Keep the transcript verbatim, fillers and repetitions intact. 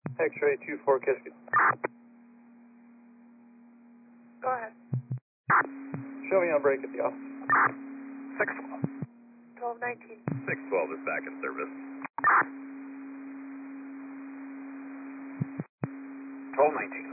X-ray two four Kiski. Go ahead. Show me on break at the office. six twelve. twelve nineteen. six twelve is back in service. twelve nineteen.